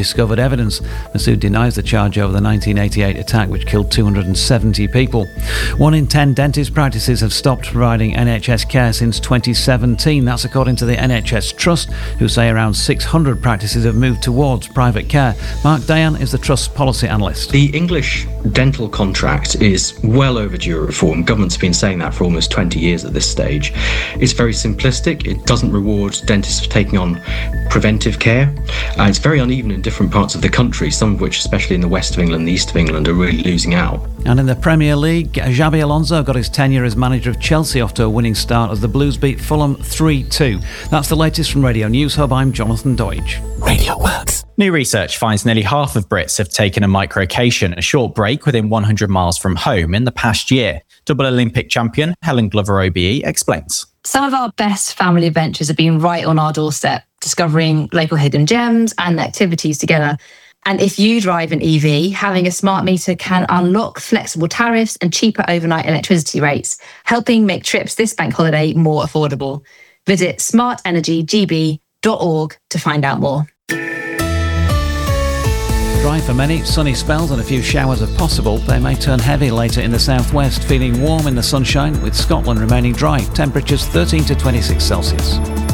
discovered evidence. Masood denies the charge over the 1988 attack which killed 270 people. 1 in 10 dentist practices have stopped providing NHS care since 2017. That's according to the NHS Trust, who say around 600 practices have moved towards private care. Mark Dayan is the Trust's policy analyst. The English dental contract is well overdue reform. Government's been saying that for almost 20 years at this stage. It's very simplistic. It doesn't reward dentists for taking on preventive care. It's very uneven in different parts of the country, some of which, especially in the west of England and the east of England, are really losing out. And in the Premier League, Xabi Alonso got his tenure as manager of Chelsea off to a winning start as the Blues beat Fulham 3-2. That's the latest from Radio News Hub. I'm Jonathan Deutsch. Radio Works. New research finds nearly half of Brits have taken a microcation, a short break within 100 miles from home, in the past year. Double Olympic champion Helen Glover-OBE explains. Some of our best family adventures have been right on our doorstep, discovering local hidden gems and activities together. And if you drive an EV, having a smart meter can unlock flexible tariffs and cheaper overnight electricity rates, helping make trips this bank holiday more affordable. Visit smartenergygb.org to find out more. Dry for many, sunny spells and a few showers are possible. They may turn heavy later in the southwest, feeling warm in the sunshine with Scotland remaining dry. Temperatures 13 to 26 Celsius.